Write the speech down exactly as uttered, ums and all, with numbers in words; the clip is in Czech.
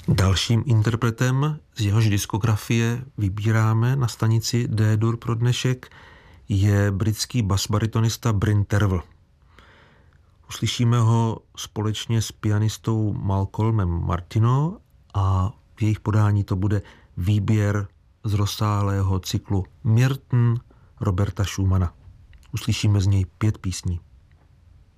Dalším interpretem, z jehož diskografie vybíráme na stanici D-dur pro dnešek, je britský basbaritonista Bryn Tervel. Uslyšíme ho společně s pianistou Malcolmem Martineau a v jejich podání to bude výběr z rozsáhlého cyklu Myrten Roberta Schumana. Uslyšíme z něj pět písní.